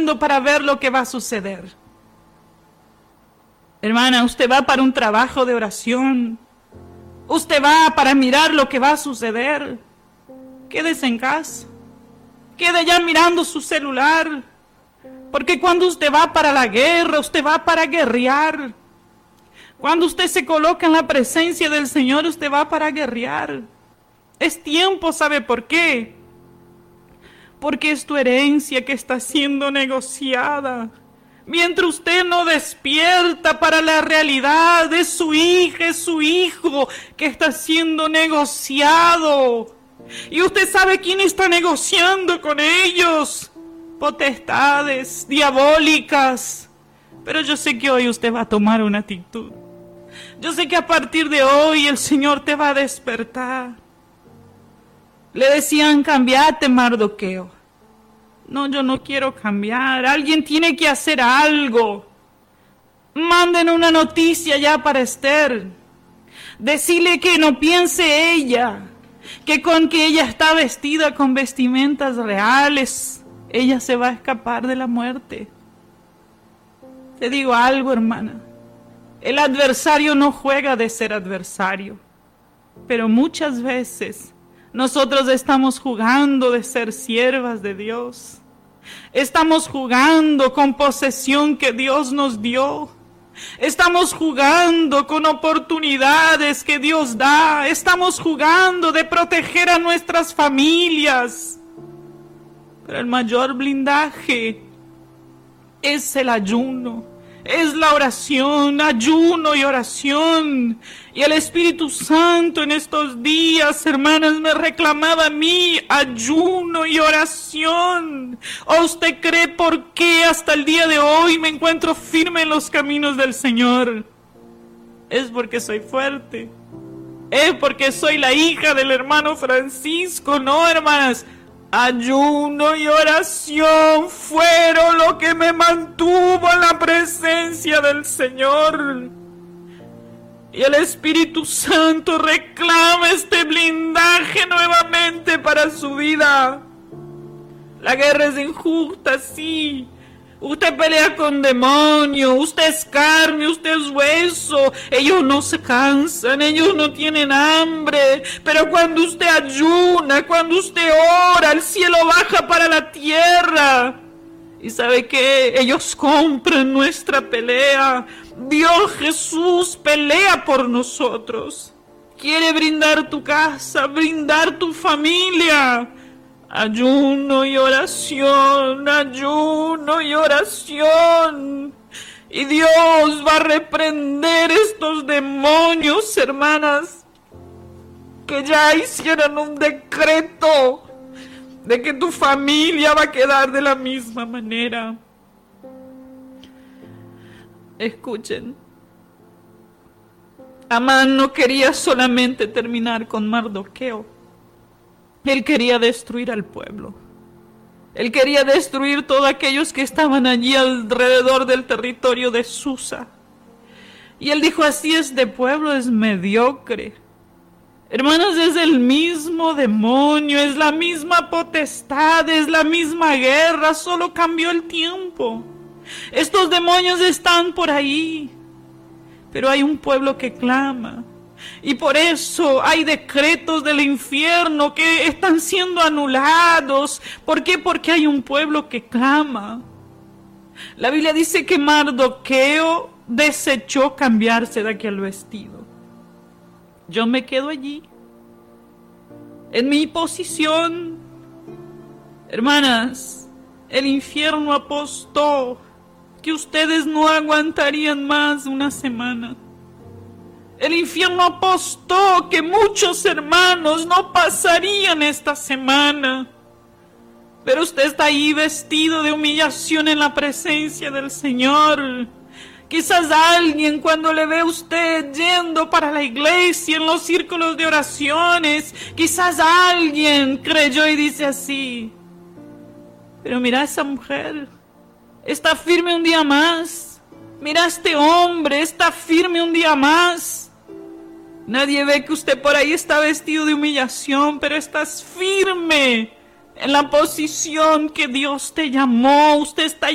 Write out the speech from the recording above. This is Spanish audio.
para ver lo que va a suceder. Hermana, usted va para un trabajo de oración. Usted va para mirar lo que va a suceder. Quédese en casa. Quede ya mirando su celular. Porque cuando usted va para la guerra, usted va para guerrear. Cuando usted se coloca en la presencia del Señor, usted va para guerrear. Es tiempo, ¿sabe por qué? Porque es tu herencia que está siendo negociada. Mientras usted no despierta para la realidad, es su hija, es su hijo que está siendo negociado. Y usted sabe quién está negociando con ellos. Potestades diabólicas. Pero yo sé que hoy usted va a tomar una actitud. Yo sé que a partir de hoy el Señor te va a despertar. Le decían, cambiate, Mardoqueo. No, yo no quiero cambiar. Alguien tiene que hacer algo. Manden una noticia ya para Esther. Decirle que no piense ella, que con que ella está vestida con vestimentas reales, ella se va a escapar de la muerte. Te digo algo, hermana. El adversario no juega de ser adversario, pero muchas veces nosotros estamos jugando de ser siervas de Dios. Estamos jugando con posesión que Dios nos dio. Estamos jugando con oportunidades que Dios da. Estamos jugando de proteger a nuestras familias. Pero el mayor blindaje es el ayuno. Es la oración, ayuno y oración. Y el Espíritu Santo en estos días, hermanas, me reclamaba a mí ayuno y oración. ¿O usted cree por qué hasta el día de hoy me encuentro firme en los caminos del Señor? Es porque soy fuerte. Es porque soy la hija del hermano Francisco. No, hermanas. Ayuno y oración fueron lo que me mantuvo en la presencia del Señor. Y el Espíritu Santo reclama este blindaje nuevamente para su vida. La guerra es injusta, sí. Usted pelea con demonios, usted es carne, usted es hueso. Ellos no se cansan, ellos no tienen hambre. Pero cuando usted ayuna, cuando usted ora, el cielo baja para la tierra. ¿Y sabe qué? Ellos compran nuestra pelea. Dios Jesús pelea por nosotros. Quiere brindar tu casa, brindar tu familia. Ayuno y oración, ayuno y oración. Y Dios va a reprender estos demonios, hermanas, que ya hicieron un decreto de que tu familia va a quedar de la misma manera. Escuchen. Amán no quería solamente terminar con Mardoqueo. Él quería destruir al pueblo. Él quería destruir todos aquellos que estaban allí alrededor del territorio de Susa. Y él dijo, así este pueblo es mediocre. Hermanos, es el mismo demonio, es la misma potestad, es la misma guerra, solo cambió el tiempo. Estos demonios están por ahí, pero hay un pueblo que clama. Y por eso hay decretos del infierno que están siendo anulados. ¿Por qué? Porque hay un pueblo que clama. La Biblia dice que Mardoqueo desechó cambiarse de aquel vestido. Yo me quedo allí, en mi posición. Hermanas, el infierno apostó que ustedes no aguantarían más una semana. El infierno apostó que muchos hermanos no pasarían esta semana. Pero usted está ahí vestido de humillación en la presencia del Señor. Quizás alguien cuando le ve a usted yendo para la iglesia en los círculos de oraciones, quizás alguien creyó y dice así: pero mira a esa mujer, está firme un día más. Mira a este hombre, está firme un día más. Nadie ve que usted por ahí está vestido de humillación, pero estás firme en la posición que Dios te llamó. Usted está